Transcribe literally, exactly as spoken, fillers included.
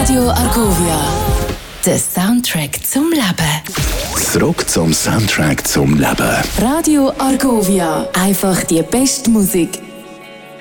Radio Argovia, der Soundtrack zum Leben. Zurück zum Soundtrack zum Leben. Radio Argovia, einfach die beste Musik